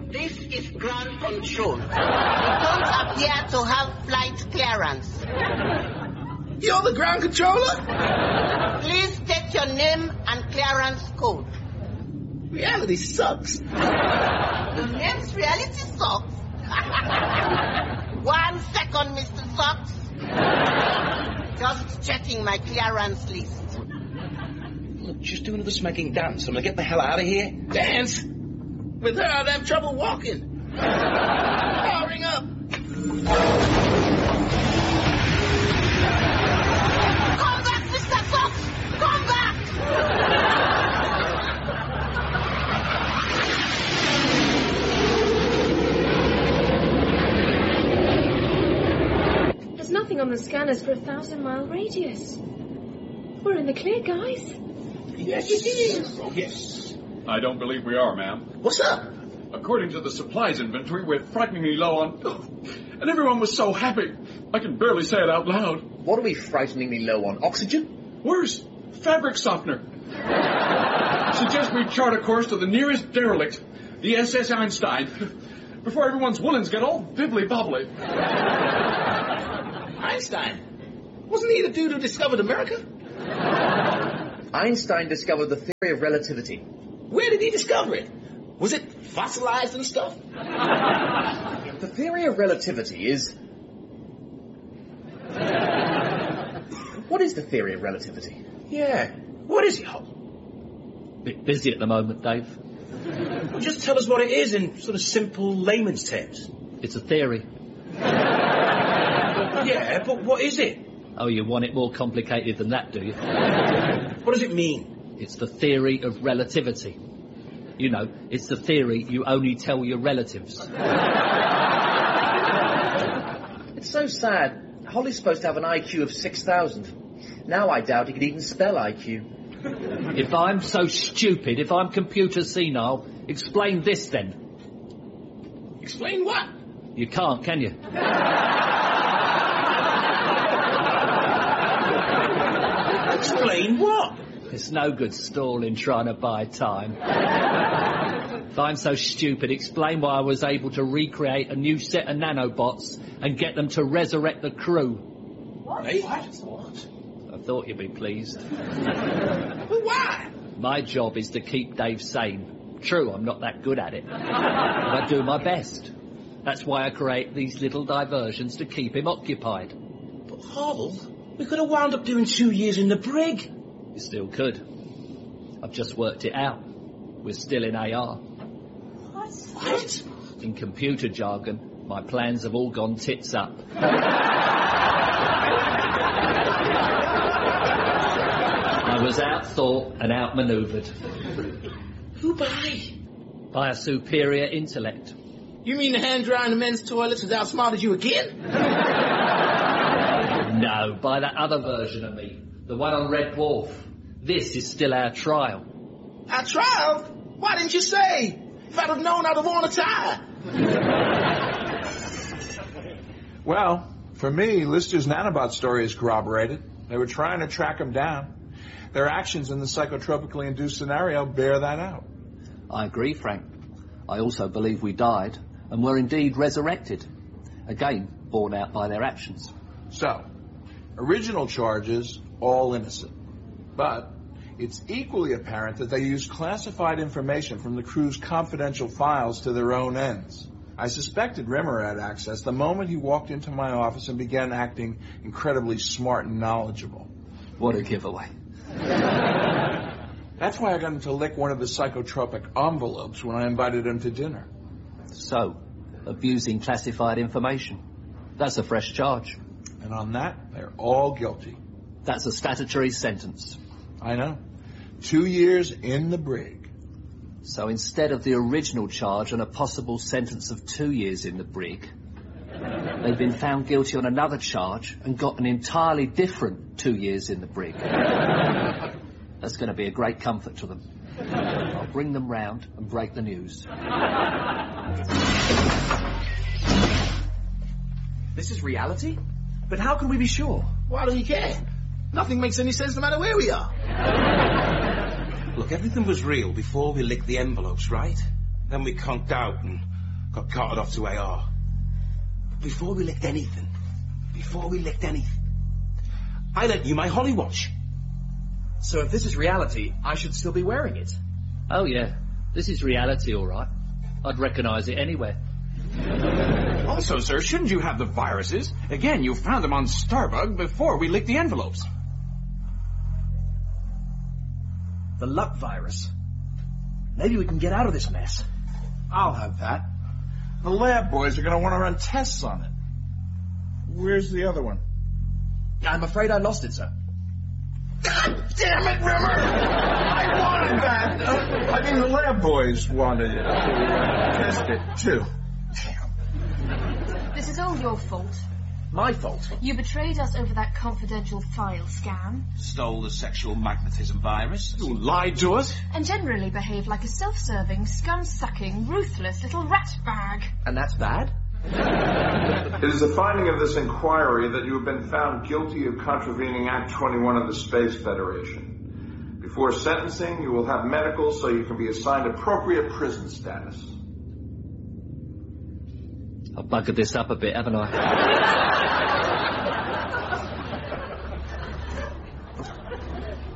This is ground control. You don't appear to have flight clearance. You're the ground controller? Please state your name and clearance code. Reality sucks. Your name's Reality Sucks. 1 second, Mr. Sucks. Just checking my clearance list. Look, just do another smacking dance. I'm gonna get the hell out of here. Dance? With her, I'd have trouble walking. Powering up. Come back, Mr. Sucks! Come back! There's nothing on the scanners for a 1,000-mile radius. We're in the clear, guys. Yes, it is. Oh, yes. I don't believe we are, ma'am. What's up? According to the supplies inventory, we're frighteningly low on... And everyone was so happy. I can barely say it out loud. What are we frighteningly low on? Oxygen? Worse, fabric softener. Suggest we chart a course to the nearest derelict, the SS Einstein, before everyone's woolens get all bibbly-bobbly. Einstein? Wasn't he the dude who discovered America? Einstein discovered the theory of relativity. Where did he discover it? Was it fossilized and stuff? The theory of relativity is... What is the theory of relativity? Yeah. What is it? Bit busy at the moment, Dave. Well, just tell us what it is in sort of simple layman's terms. It's a theory. Yeah, but what is it? Oh, you want it more complicated than that, do you? What does it mean? It's the theory of relativity. You know, it's the theory you only tell your relatives. It's so sad. Holly's supposed to have an IQ of 6,000. Now I doubt he could even spell IQ. If I'm so stupid, if I'm computer senile, explain this then. Explain what? You can't, can you? Explain what? It's no good stalling trying to buy time. If I'm so stupid, explain why I was able to recreate a new set of nanobots and get them to resurrect the crew. What? Hey? What? I thought you'd be pleased. Well, why? My job is to keep Dave sane. True, I'm not that good at it. But I do my best. That's why I create these little diversions to keep him occupied. But, Hall, we could have wound up doing 2 years in the brig. You still could. I've just worked it out. We're still in AR. What? In computer jargon, my plans have all gone tits up. I was outthought and outmanoeuvred. Who by? By a superior intellect. You mean the hand dryer in the men's toilets has outsmarted you again? No, by that other version of me. The one on Red Dwarf. This is still our trial. Our trial? Why didn't you say? If I'd have known, I'd have worn a tie. Well, for me, Lister's nanobot story is corroborated. They were trying to track him down. Their actions in the psychotropically induced scenario bear that out. I agree, Frank. I also believe we died and were indeed resurrected. Again, borne out by their actions. So, original charges, all innocent. But it's equally apparent that they used classified information from the crew's confidential files to their own ends. I suspected Rimmer had access the moment he walked into my office and began acting incredibly smart and knowledgeable. What a giveaway. That's why I got him to lick one of the psychotropic envelopes when I invited him to dinner. So, abusing classified information. That's a fresh charge. And on that, they're all guilty. That's a statutory sentence. I know. 2 years in the brig. So instead of the original charge and a possible sentence of 2 years in the brig, they've been found guilty on another charge and got an entirely different 2 years in the brig. That's going to be a great comfort to them. I'll bring them round and break the news. This is reality? But how can we be sure? Why do we care? Nothing makes any sense no matter where we are. Look, everything was real before we licked the envelopes, right? Then we conked out and got carted off to AR. Before we licked anything, I lent you my Holly watch. So if this is reality, I should still be wearing it. Oh, yeah. This is reality, all right. I'd recognise it anywhere. Also, sir, shouldn't you have the viruses? Again, you found them on Starbug before we leaked the envelopes. The luck virus. Maybe we can get out of this mess. I'll have that. The lab boys are going to want to run tests on it. Where's the other one? I'm afraid I lost it, sir. God damn it, Rimmer! I wanted that! I mean, the lab boys wanted it. Test it, too. This is all your fault. My fault. You betrayed us over that confidential file scam. Stole the sexual magnetism virus. You lied to us. And generally behaved like a self-serving, scum-sucking, ruthless little rat bag. And that's bad? It is a finding of this inquiry that you have been found guilty of contravening Act 21 of the Space Federation. Before sentencing, you will have medical so you can be assigned appropriate prison status. I've buggered this up a bit, haven't I?